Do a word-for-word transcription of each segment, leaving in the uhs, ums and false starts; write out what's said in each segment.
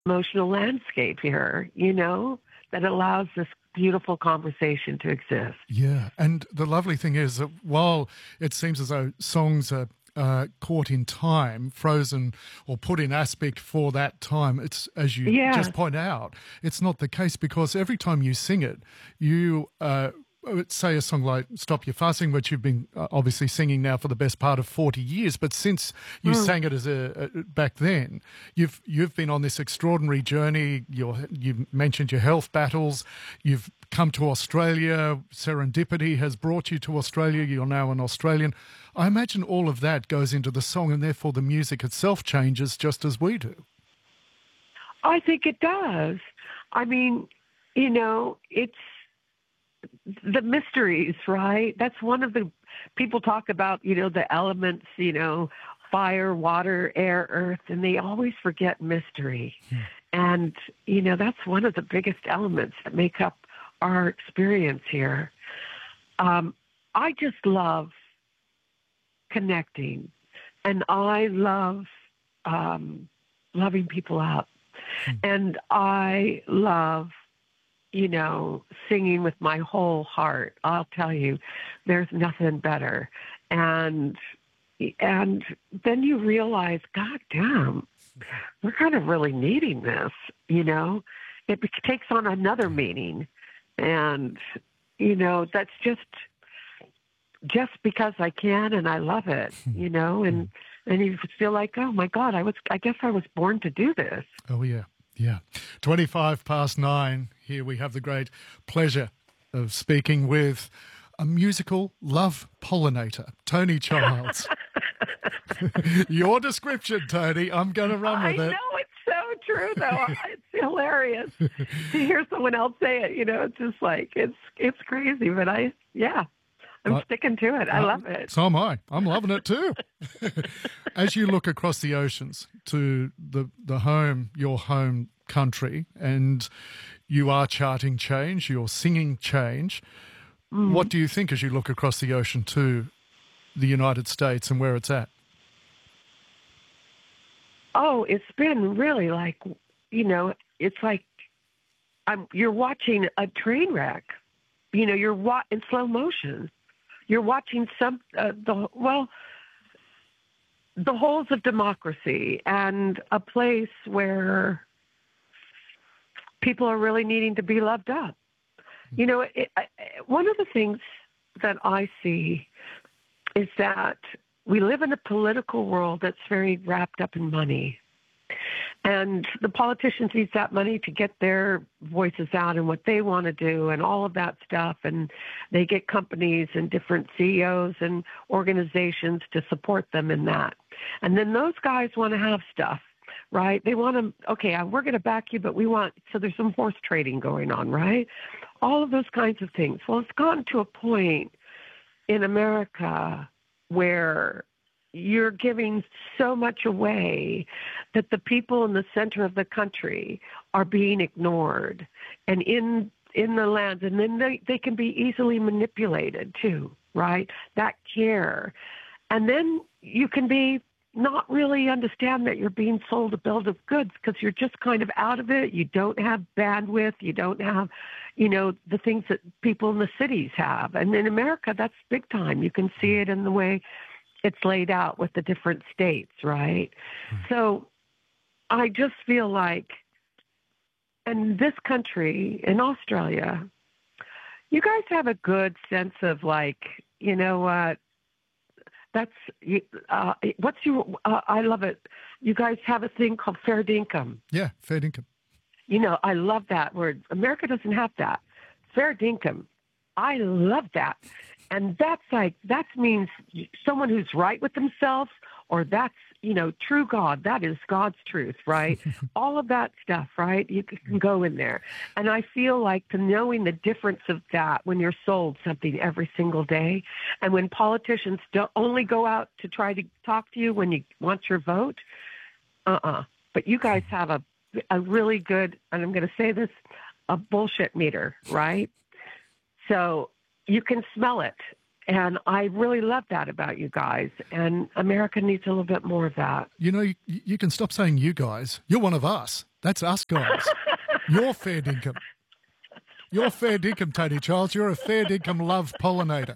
emotional landscape here, you know, that allows this beautiful conversation to exist. Yeah, and the lovely thing is that while it seems as though songs are uh, caught in time, frozen or put in aspect for that time, it's, as you Yeah. just point out, it's not the case, because every time you sing it, you uh, say a song like Stop Your Fussing, which you've been uh, obviously singing now for the best part of forty years, but since you Mm. sang it as a, a back then, you've you've been on this extraordinary journey. You're, you've mentioned your health battles. You've come to Australia. Serendipity has brought you to Australia. You're now an Australian. I imagine all of that goes into the song, and therefore the music itself changes just as we do. I think it does. I mean, you know, it's the mysteries, right? That's one of the, people talk about, you know, the elements, you know, fire, water, air, earth, and they always forget mystery. Hmm. And, you know, that's one of the biggest elements that make up our experience here. Um, I just love connecting, and I love um, loving people up. Hmm. And I love, you know, singing with my whole heart. I'll tell you, there's nothing better. And and then you realize, God damn, we're kind of really needing this, you know. It takes on another meaning. And, you know, that's just just because I can and I love it, you know, and, and you feel like, oh, my God, I was I guess I was born to do this. Oh, yeah. Yeah. twenty-five past nine. Here we have the great pleasure of speaking with a musical love pollinator, Toni Childs. Your description, Toni. I'm going to run with I it. I know, it's so true, though. It's hilarious to hear someone else say it. You know, it's just like, it's it's crazy. But I, yeah, I'm uh, sticking to it. I uh, love it. So am I. I'm loving it too. As you look across the oceans to the, the home, your home country, and you are charting change, you're singing change, mm. what do you think as you look across the ocean to the United States and where it's at? Oh, it's been really like, you know, it's like I'm, you're watching a train wreck. You know, you're wa- in slow motion. You're watching some, uh, the well, the holes of democracy, and a place where people are really needing to be loved up. You know, it, it, one of the things that I see is that we live in a political world that's very wrapped up in money. And the politicians use that money to get their voices out and what they want to do and all of that stuff. And they get companies and different C E Os and organizations to support them in that. And then those guys want to have stuff, right? They want to, okay, we're going to back you, but we want, so there's some horse trading going on, right? All of those kinds of things. Well, it's gotten to a point in America where you're giving so much away that the people in the center of the country are being ignored, and in in the lands, and then they, they can be easily manipulated too, right? That care. And then you can be not really understand that you're being sold a bill of goods because you're just kind of out of it. You don't have bandwidth. You don't have, you know, the things that people in the cities have. And in America, that's big time. You can see it in the way it's laid out with the different states, right? Mm-hmm. So I just feel like, in this country, in Australia, you guys have a good sense of like, you know what, that's, uh, what's your, uh, I love it. You guys have a thing called fair dinkum. Yeah, fair dinkum. You know, I love that word. America doesn't have that. Fair dinkum. I love that. And that's like, that means someone who's right with themselves, or that's, you know, true God. That is God's truth, right? All of that stuff, right? You can go in there. And I feel like the knowing the difference of that when you're sold something every single day, and when politicians don't only go out to try to talk to you when you want your vote, uh-uh. But you guys have a, a really good, and I'm going to say this, a bullshit meter, right? So you can smell it. And I really love that about you guys. And America needs a little bit more of that. You know, you, you can stop saying you guys. You're one of us. That's us guys. You're fair dinkum. You're fair dinkum, Tony Childs. You're a fair dinkum love pollinator.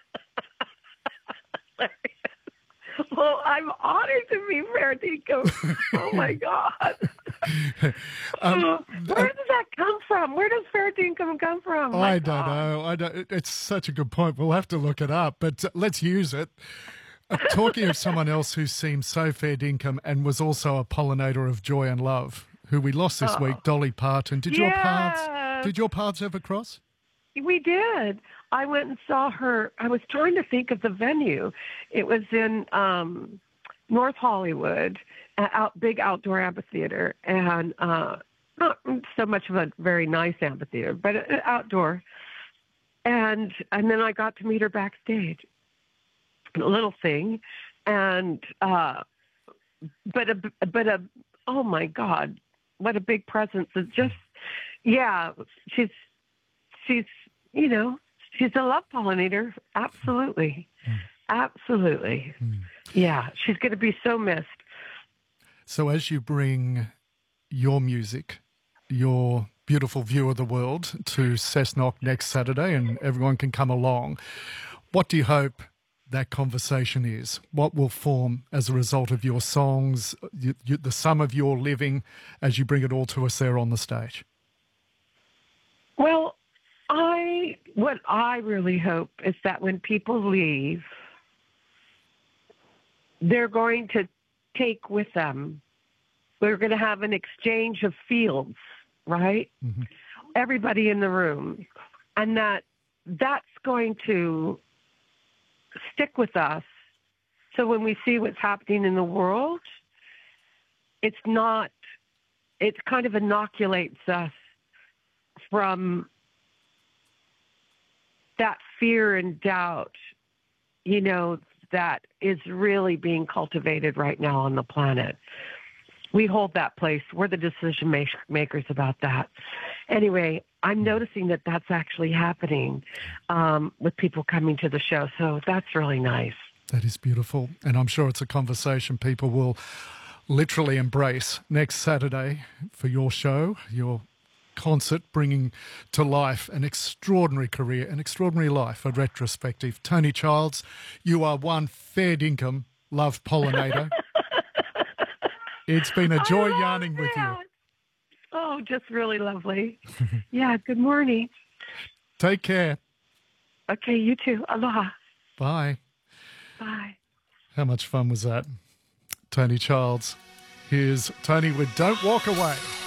Well, I'm honored to be fair dinkum. Oh my God. um, Where does that come from? Where does fair dinkum come from? I My don't God. know. I don't. It's such a good point. We'll have to look it up, but uh, let's use it. Uh, talking of someone else who seems so fair dinkum and was also a pollinator of joy and love, who we lost this Oh. week, Dolly Parton. Did your paths? Yes. Did your paths ever cross? We did. I went and saw her. I was trying to think of the venue. It was in um, North Hollywood, an out big outdoor amphitheater, and uh, not so much of a very nice amphitheater, but uh, outdoor. And and then I got to meet her backstage, a little thing, and uh, but a but a oh my God, what a big presence! It's just yeah, she's she's you know. She's a love pollinator. Absolutely. Mm. Absolutely. Mm. Yeah, she's going to be so missed. So as you bring your music, your beautiful view of the world to Cessnock next Saturday and everyone can come along, what do you hope that conversation is? What will form as a result of your songs, you, you, the sum of your living as you bring it all to us there on the stage? Well, I what I really hope is that when people leave, they're going to take with them. We're going to have an exchange of fields, right? Mm-hmm. Everybody in the room, and that that's going to stick with us. So when we see what's happening in the world, it's not. It kind of inoculates us from that fear and doubt, you know, that is really being cultivated right now on the planet. We hold that place. We're the decision ma- makers about that. Anyway, I'm noticing that that's actually happening um, with people coming to the show. So that's really nice. That is beautiful. And I'm sure it's a conversation people will literally embrace next Saturday for your show, your concert, bringing to life an extraordinary career, an extraordinary life, a retrospective. Tony Childs, you are one fair dinkum love pollinator. It's been a joy yarning with you. Oh, just really lovely. Yeah, good morning. Take care. Okay, you too. Aloha. Bye. Bye. How much fun was that? Tony Childs. Here's Tony with Don't Walk Away.